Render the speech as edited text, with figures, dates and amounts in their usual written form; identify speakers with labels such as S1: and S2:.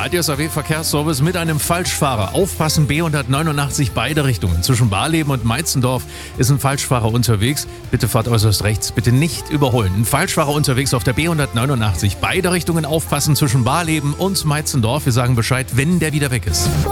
S1: ADSAW Verkehrsservice mit einem Falschfahrer. Aufpassen, B189 beide Richtungen. Zwischen Barleben und Meitzendorf ist ein Falschfahrer unterwegs. Bitte fahrt äußerst rechts, bitte nicht überholen. Ein Falschfahrer unterwegs auf der B189. Beide Richtungen aufpassen zwischen Barleben und Meitzendorf. Wir sagen Bescheid, wenn der wieder weg ist.